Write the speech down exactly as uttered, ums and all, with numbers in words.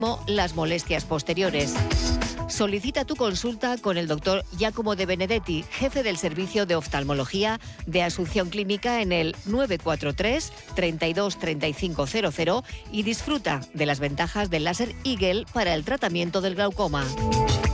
las molestias posteriores. Solicita tu consulta con el doctor Giacomo De Benedetti, jefe del Servicio de Oftalmología de Asunción Clínica en el nueve cuatro tres, treinta y dos, treinta y cinco cero cero y disfruta de las ventajas del láser Eagle para el tratamiento del glaucoma.